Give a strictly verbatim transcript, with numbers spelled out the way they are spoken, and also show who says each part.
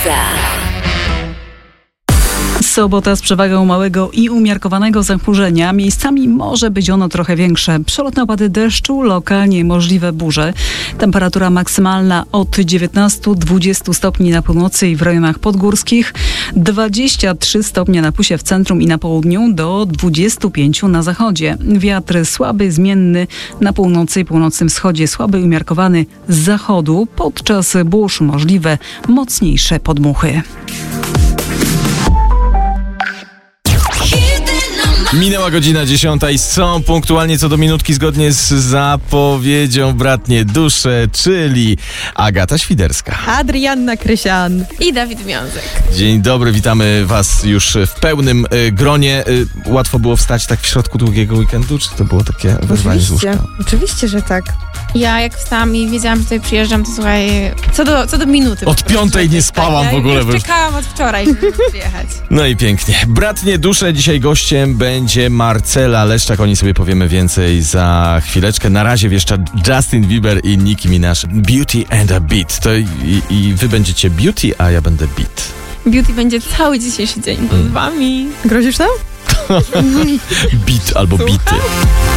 Speaker 1: Sobota z przewagą małego i umiarkowanego zachmurzenia. Miejscami może być ono trochę większe. Przelotne opady deszczu, lokalnie możliwe burze. Temperatura maksymalna od dziewiętnastu do dwudziestu stopni na północy i w rejonach podgórskich. dwadzieścia trzy stopnie na Pusie w centrum i na południu do dwudziestu pięciu na zachodzie. Wiatr słaby, zmienny na północy i północnym wschodzie. Słaby i umiarkowany z zachodu. Podczas burz możliwe mocniejsze podmuchy.
Speaker 2: Minęła godzina dziesiąta i są punktualnie co do minutki zgodnie z zapowiedzią Bratnie Dusze, czyli Agata Świderska,
Speaker 3: Adrianna Krysian
Speaker 4: i Dawid Wiązek.
Speaker 2: Dzień dobry, witamy Was już w pełnym y, gronie. Y, łatwo było wstać tak w środku długiego weekendu, czy to było takie wezwanie z łóżka?
Speaker 3: Oczywiście, że tak.
Speaker 4: Ja jak wstałam i wiedziałam, że tutaj przyjeżdżam, to słuchaj, co do, co do minuty.
Speaker 2: Od piątej nie spałam
Speaker 4: ja
Speaker 2: w ogóle.
Speaker 4: Ja czekałam od wczoraj, żeby przyjechać.
Speaker 2: No i pięknie. Bratnie Dusze, dzisiaj gościem będzie Marcela Leszczak. O niej sobie powiemy więcej za chwileczkę. Na razie wieszcza Justin Bieber i Nicki Minaj. Beauty and a Beat. To i, i wy będziecie Beauty, a ja będę Beat.
Speaker 4: Beauty będzie cały dzisiejszy dzień z wami.
Speaker 3: Grozisz nam?
Speaker 2: Beat albo bity.